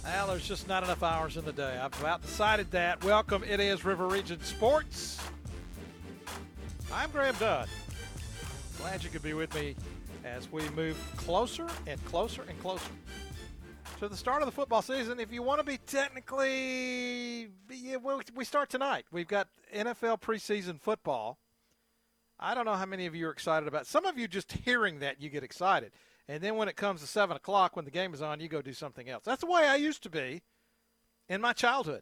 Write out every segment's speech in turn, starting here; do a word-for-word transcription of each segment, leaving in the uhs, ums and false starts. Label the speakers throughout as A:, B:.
A: Well, there's just not enough hours in the day. I've about decided that. Welcome. It is River Region Sports. I'm Graham Dunn. Glad you could be with me as we move closer and closer and closer to the start of the football season. If you want to be technically, yeah, well, we start tonight. We've got N F L preseason football. I don't know how many of you are excited about it. Some of you, just hearing that, you get excited. And then when it comes to seven o'clock, when the game is on, you go do something else. That's the way I used to be in my childhood.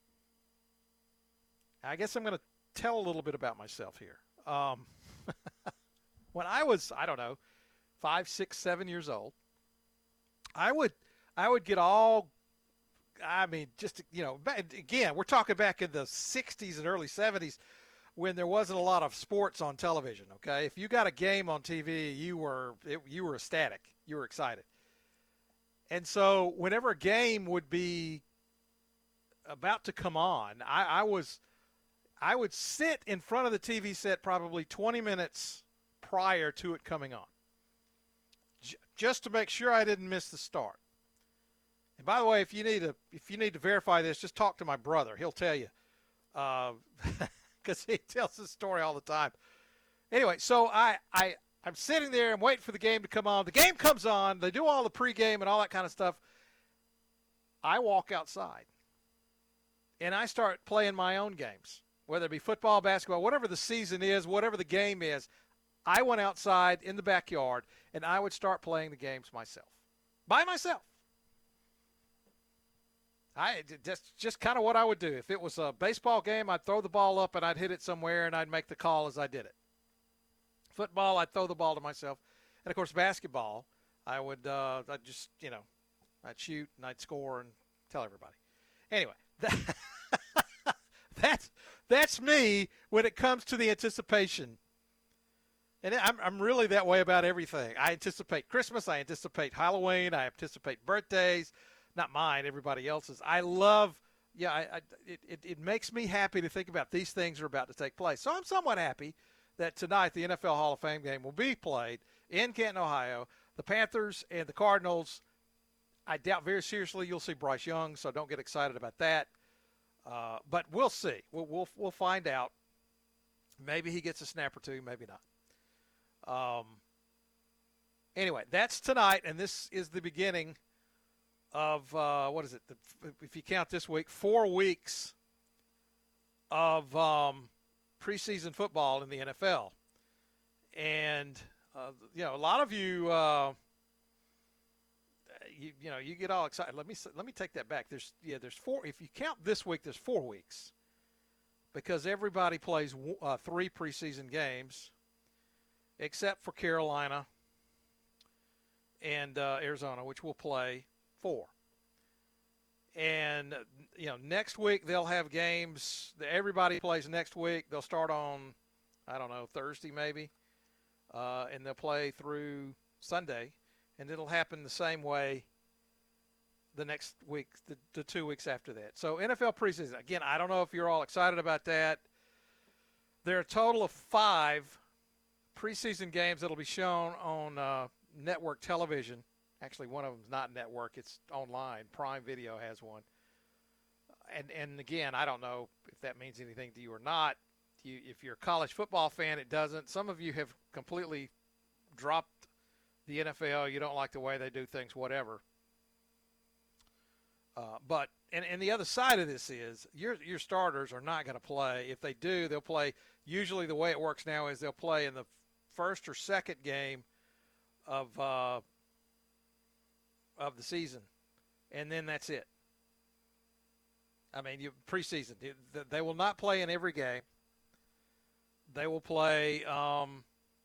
A: I guess I'm going to tell a little bit about myself here. Um, when I was, I don't know, five, six, seven years old, I would I would get all, I mean, just, you know, again, we're talking back in the sixties and early seventies when there wasn't a lot of sports on television, okay? If you got a game on T V, you were it, you were ecstatic. You were excited. And so whenever a game would be about to come on, I, I was I would sit in front of the T V set probably twenty minutes prior to it coming on, j- just to make sure I didn't miss the start. And by the way, if you need to if you need to verify this, just talk to my brother. He'll tell you. Uh, because he tells this story all the time. Anyway, so I, I, I'm sitting there and waiting for the game to come on. The game comes on. They do all the pregame and all that kind of stuff. I walk outside, and I start playing my own games, whether it be football, basketball, whatever the season is, whatever the game is. I went outside in the backyard, and I would start playing the games myself, by myself. I, that's just kind of what I would do. If it was a baseball game, I'd throw the ball up and I'd hit it somewhere and I'd make the call as I did it. Football, I'd throw the ball to myself. And, of course, basketball, I would uh, I'd just, you know, I'd shoot and I'd score and tell everybody. Anyway, that, that's, that's me when it comes to the anticipation. And I'm, I'm really that way about everything. I anticipate Christmas. I anticipate Halloween. I anticipate birthdays. Not mine, everybody else's. I love, yeah, I, I, it, it, it makes me happy to think about these things are about to take place. So I'm somewhat happy that tonight the N F L Hall of Fame game will be played in Canton, Ohio. The Panthers and the Cardinals, I doubt very seriously you'll see Bryce Young, so don't get excited about that. Uh, but we'll see. We'll, we'll, we'll find out. Maybe he gets a snap or two, maybe not. Um. Anyway, that's tonight, and this is the beginning of, uh, what is it, the, if you count this week, four weeks of um, preseason football in the N F L. And, uh, you know, a lot of you, uh, you, you know, you get all excited. Let me let me take that back. There's, yeah, there's four. If you count this week, there's four weeks because everybody plays uh, three preseason games except for Carolina and uh, Arizona, which will play four. And, you know, next week they'll have games. Everybody plays next week. They'll start on, I don't know, Thursday maybe, uh, and they'll play through Sunday. And it'll happen the same way the next week, the, the two weeks after that. So N F L preseason, again, I don't know if you're all excited about that. There are a total of five preseason games that will be shown on uh, network television. Actually, one of them is not network. It's online. Prime Video has one. And, and again, I don't know if that means anything to you or not. You, if you're a college football fan, it doesn't. Some of you have completely dropped the N F L. You don't like the way they do things, whatever. Uh, but and, and the other side of this is your your starters are not going to play. If they do, they'll play. Usually the way it works now is they'll play in the first or second game of uh, of the season, and then that's it. I mean, you preseason. They will not play in every game. They will play um,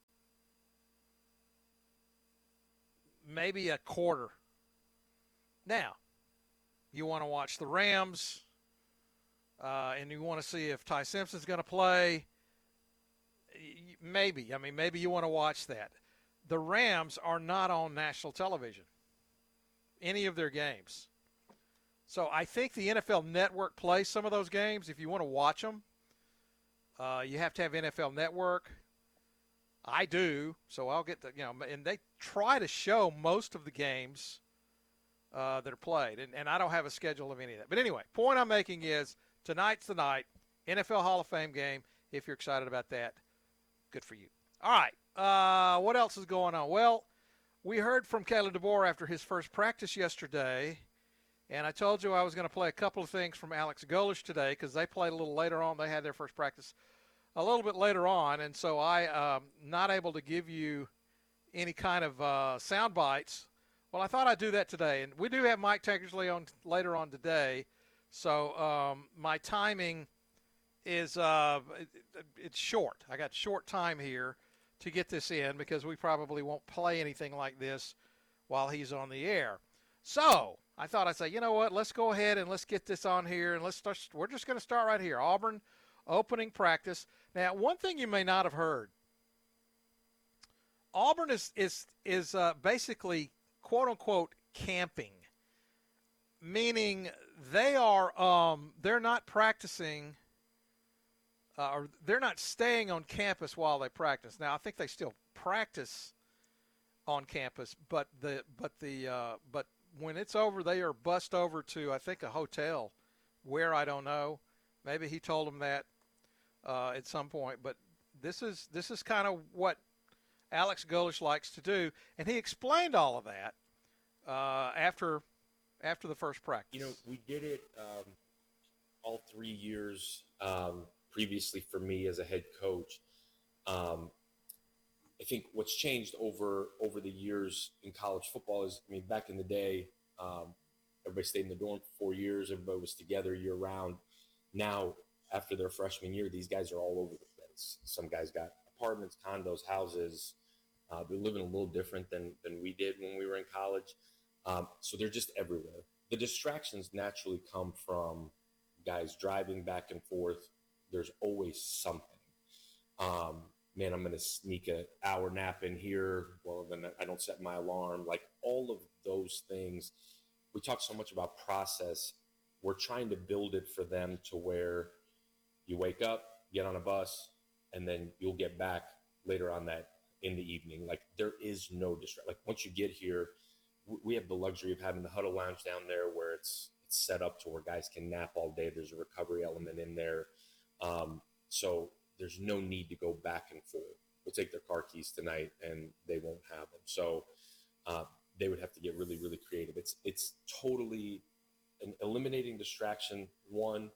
A: maybe a quarter. Now, you want to watch the Rams, uh, and you want to see if Ty Simpson's going to play. Maybe. I mean, maybe you want to watch that. The Rams are not on national television, any of their games. So I think the N F L Network plays some of those games. If you want to watch them, uh, you have to have N F L Network. I do, so I'll get the, you know, and they try to show most of the games uh, that are played. And, and I don't have a schedule of any of that. But anyway, point I'm making is tonight's the night, N F L Hall of Fame game. If you're excited about that, good for you. All right, uh, what else is going on? Well, we heard from Caleb DeBoer after his first practice yesterday, and I told you I was going to play a couple of things from Alex Golesh today because they played a little later on. They had their first practice a little bit later on, and so I um, not able to give you any kind of uh, sound bites. Well, I thought I'd do that today, and we do have Mike Tankersley on later on today, so um, my timing is uh, it, it's short. I got short time here to get this in because we probably won't play anything like this while he's on the air. So I thought I'd say, you know what, let's go ahead and let's get this on here, and let's start. We're just going to start right here. Auburn opening practice. Now, one thing you may not have heard, Auburn is is is uh, basically quote unquote camping, meaning they are um, they're not practicing. Uh, or they're not staying on campus while they practice. Now, I think they still practice on campus, but the but the uh, but when it's over, they are bussed over to I think a hotel, where I don't know. Maybe he told them that uh, at some point. But this is this is kind of what Alex Golesh likes to do, and he explained all of that uh, after after the first practice.
B: You know, we did it um, all three years. Um, previously for me as a head coach. Um, I think what's changed over over the years in college football is, I mean, back in the day, um, everybody stayed in the dorm for four years. Everybody was together year round. Now, after their freshman year, these guys are all over the place. Some guys got apartments, condos, houses. Uh, they're living a little different than, than we did when we were in college. Um, so they're just everywhere. The distractions naturally come from guys driving back and forth. There's always something. Um, man, I'm going to sneak an hour nap in here. Well, then I don't set my alarm. Like all of those things. We talk so much about process. We're trying to build it for them to where you wake up, get on a bus, and then you'll get back later on that in the evening. Like there is no distraction. Like once you get here, we have the luxury of having the huddle lounge down there where it's, it's set up to where guys can nap all day. There's a recovery element in there. Um, so there's no need to go back and forth. We'll take their car keys tonight and they won't have them. So, uh, they would have to get really, really creative. It's, it's totally an eliminating distraction. One,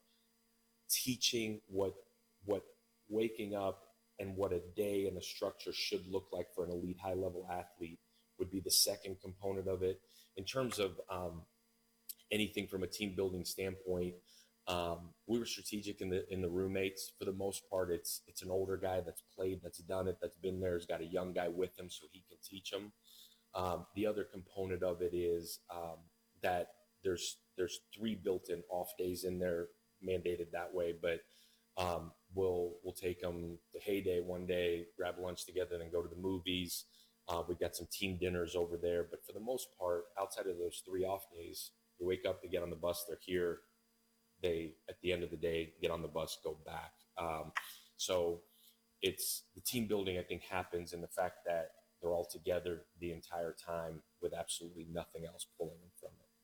B: teaching what, what waking up and what a day and a structure should look like for an elite high level athlete would be the second component of it. In terms of, um, anything from a team building standpoint, Um, we were strategic in the in the roommates. For the most part, it's it's an older guy that's played, that's done it, that's been there, has got a young guy with him so he can teach him. Um, the other component of it is um, that there's there's three built-in off days in there, mandated that way. But um, we'll we'll take them to Heyday one day, grab lunch together, then go to the movies. Uh, we got some team dinners over there. But for the most part, outside of those three off days, you wake up, they get on the bus, they're here. They, at the end of the day, get on the bus, go back. Um, so it's the team building, I think, happens in the fact that they're all together the entire time with absolutely nothing else pulling them from it.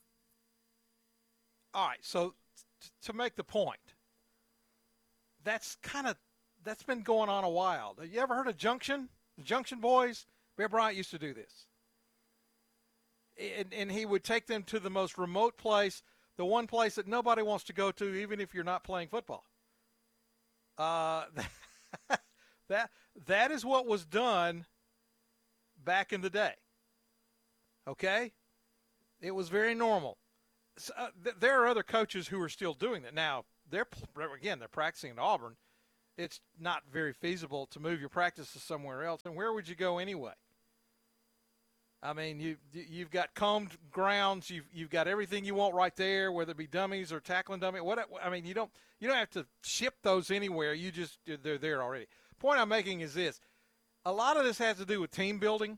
A: All right. So t- to make the point, that's kind of, that's been going on a while. Have you ever heard of Junction? The Junction Boys? Bear Bryant used to do this. And, and he would take them to the most remote place, the one place that nobody wants to go to, even if you're not playing football. Uh, that that is what was done back in the day. Okay? It was very normal. So, uh, th- there are other coaches who are still doing that. Now, they're again, they're practicing in Auburn. It's not very feasible to move your practice to somewhere else. And where would you go anyway? I mean, you you've got combed grounds, you've you've got everything you want right there, whether it be dummies or tackling dummy. What I mean, you don't you don't have to ship those anywhere. You just they're there already. Point I'm making is this: a lot of this has to do with team building,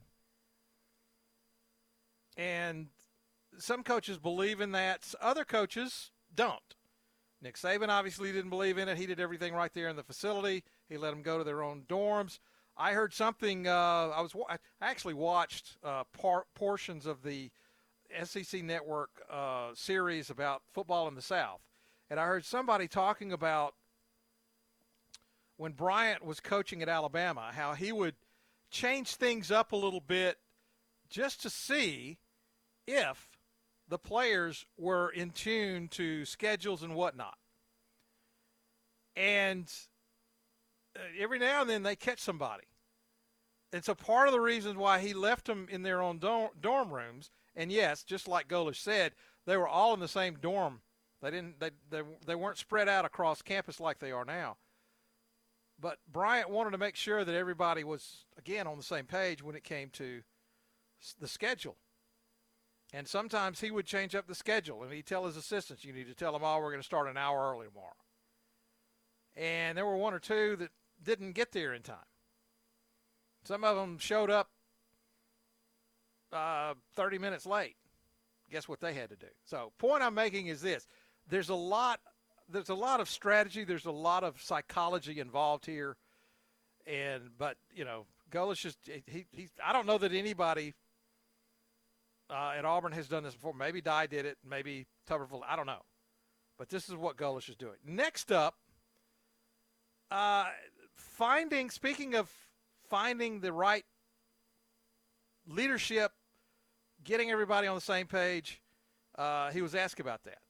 A: and some coaches believe in that. Other coaches don't. Nick Saban obviously didn't believe in it. He did everything right there in the facility. He let them go to their own dorms. I heard something. Uh, I was I actually watched uh, par- portions of the S E C Network uh, series about football in the South, and I heard somebody talking about when Bryant was coaching at Alabama, how he would change things up a little bit just to see if the players were in tune to schedules and whatnot. And every now and then they catch somebody. And so part of the reasons why he left them in their own dorm, dorm rooms, and yes, just like Golesh said, they were all in the same dorm. They didn't. They, they they weren't spread out across campus like they are now. But Bryant wanted to make sure that everybody was, again, on the same page when it came to the schedule. And sometimes he would change up the schedule, and he'd tell his assistants, you need to tell them all we're going to start an hour early tomorrow. And there were one or two that didn't get there in time. Some of them showed up uh, thirty minutes late. Guess what they had to do? So point I'm making is this. There's a lot there's a lot of strategy. There's a lot of psychology involved here. And but, you know, Golesh just he, he I don't know that anybody uh, at Auburn has done this before. Maybe Dye did it. Maybe Tuberville. I don't know. But this is what Golesh is doing. Next up, uh, finding, speaking of finding the right leadership, getting everybody on the same page, uh, he was asked about that.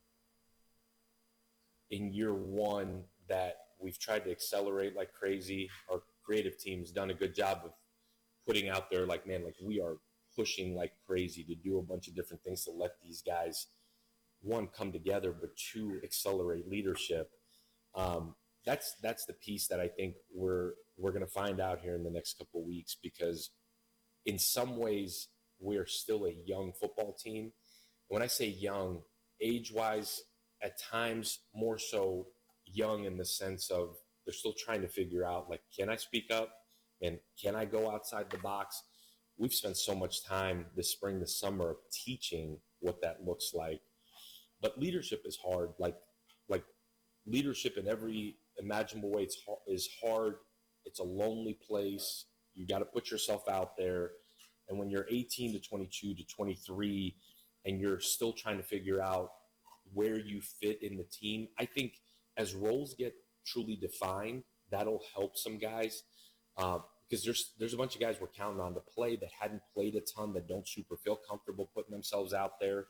B: In year one, that we've tried to accelerate like crazy. Our creative team's done a good job of putting out there, like, man, like we are pushing like crazy to do a bunch of different things to let these guys, one, come together, but two, accelerate leadership. Um, that's that's the piece that I think we're we're going to find out here in the next couple of weeks, because in some ways we're still a young football team. When I say young, age-wise, at times more so young in the sense of they're still trying to figure out, like, can I speak up and can I go outside the box? We've spent so much time this spring, this summer teaching what that looks like. But leadership is hard. Like, like leadership in every imaginable way it's, is hard. It's a lonely place. You got to put yourself out there. And when you're eighteen to twenty-two to twenty-three and you're still trying to figure out where you fit in the team, I think as roles get truly defined, that'll help some guys. Uh, because there's there's a bunch of guys we're counting on to play that hadn't played a ton, that don't super feel comfortable putting themselves out there.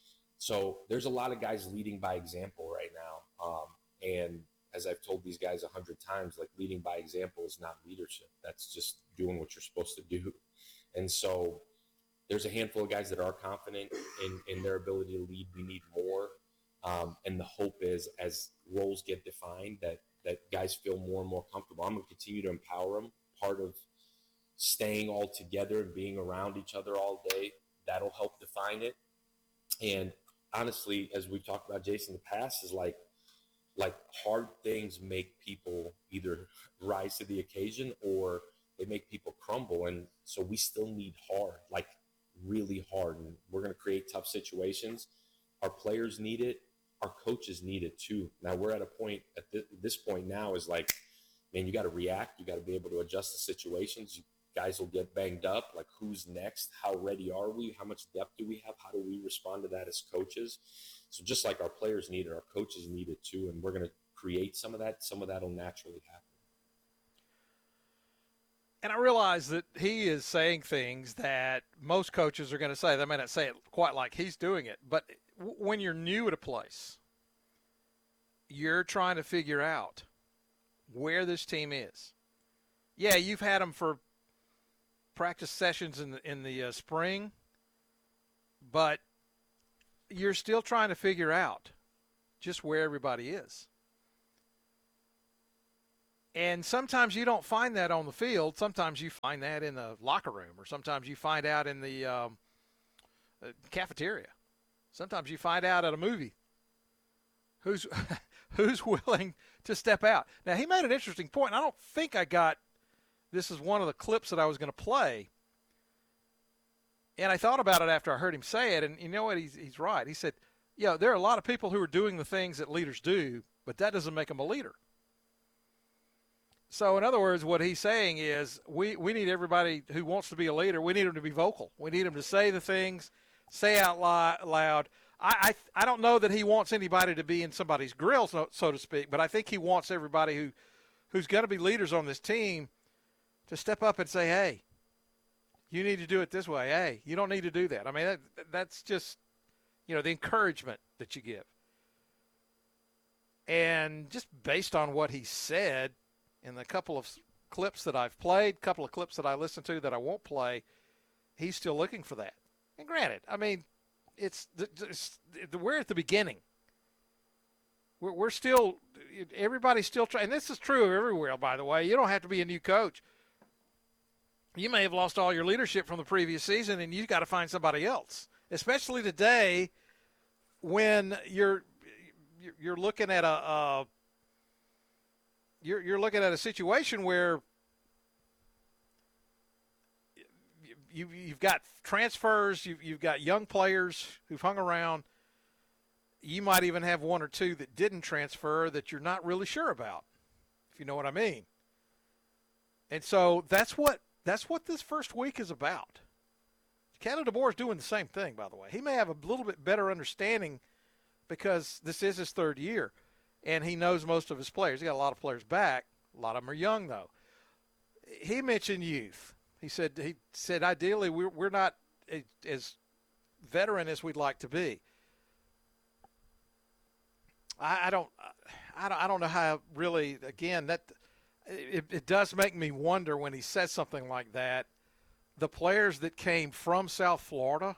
B: So there's a lot of guys leading by example right now. Um, and as I've told these guys a hundred times, like, leading by example is not leadership. That's just doing what you're supposed to do. And so there's a handful of guys that are confident in, in their ability to lead. We need more. Um, and the hope is, as roles get defined, that that guys feel more and more comfortable. I'm going to continue to empower them. Part of staying all together and being around each other all day, that'll help define it. And honestly, as we've talked about, Jason, in the past, is like, like hard things make people either rise to the occasion or they make people crumble. And so we still need hard, like really hard. And we're going to create tough situations. Our players need it. Our coaches need it too. Now we're at a point at th- this point now is like, man, you got to react. You got to be able to adjust the situations. You guys will get banged up. Like, who's next? How ready are we? How much depth do we have? How do we respond to that as coaches? So just like our players need it, our coaches need it too. And we're going to create some of that. Some of that will naturally happen.
A: And I realize that he is saying things that most coaches are going to say. They may not say it quite like he's doing it, but w- when you're new at a place, you're trying to figure out where this team is. Yeah, you've had them for practice sessions in the, in the uh, spring, but you're still trying to figure out just where everybody is. And sometimes you don't find that on the field. Sometimes you find that in the locker room, or sometimes you find out in the um, uh, cafeteria. Sometimes you find out at a movie who's who's willing to step out. Now, he made an interesting point. I don't think I got this is one of the clips that I was going to play. And I thought about it after I heard him say it, and you know what? He's, he's right. He said, yeah, there are a lot of people who are doing the things that leaders do, but that doesn't make them a leader. So, in other words, what he's saying is we, we need everybody who wants to be a leader, we need them to be vocal. We need them to say the things say out loud. I, I I don't know that he wants anybody to be in somebody's grill, so, so to speak, but I think he wants everybody who who's going to be leaders on this team to step up and say, hey, you need to do it this way. Hey, you don't need to do that. I mean, that, that's just, you know, the encouragement that you give. And just based on what he said in the couple of clips that I've played, couple of clips that I listened to that I won't play, he's still looking for that. And granted, I mean, it's, it's we're at the beginning. We're, we're still – everybody's still trying – and this is true everywhere, by the way. You don't have to be a new coach. You may have lost all your leadership from the previous season, and you've got to find somebody else, especially today when you're you're looking at a, a you're you're looking at a situation where you you've got transfers, you've you've got young players who've hung around. You might even have one or two that didn't transfer that you're not really sure about, if you know what I mean. And so that's what. That's what this first week is about. Cannon DeBoer is doing the same thing, by the way. He may have a little bit better understanding because this is his third year, and he knows most of his players. He got a lot of players back. A lot of them are young, though. He mentioned youth. He said he said ideally we're we're not as veteran as we'd like to be. I, I don't I don't I don't know how really again that. It, it does make me wonder when he says something like that, the players that came from South Florida,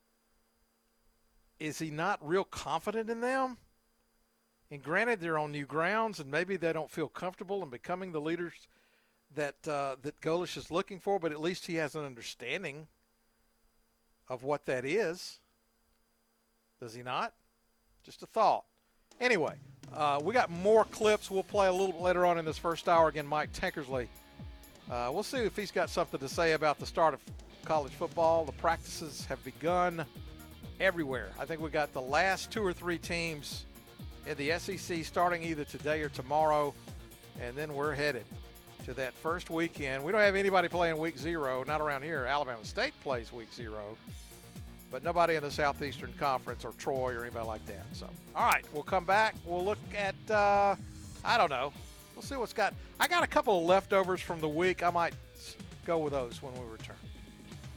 A: is he not real confident in them? And granted, they're on new grounds, and maybe they don't feel comfortable in becoming the leaders that uh, that Golesh is looking for, but at least he has an understanding of what that is. Does he not? Just a thought. Anyway, uh, we got more clips we'll play a little bit later on in this first hour. Again, Mike Tankersley. Uh, we'll see if he's got something to say about the start of college football. The practices have begun everywhere. I think we got the last two or three teams in the S E C starting either today or tomorrow, and then we're headed to that first weekend. We don't have anybody playing week zero, not around here. Alabama State plays week zero. But nobody in the Southeastern Conference or Troy or anybody like that. So, all right, we'll come back. We'll look at, uh, I don't know. We'll see what's got. I got a couple of leftovers from the week. I might go with those when we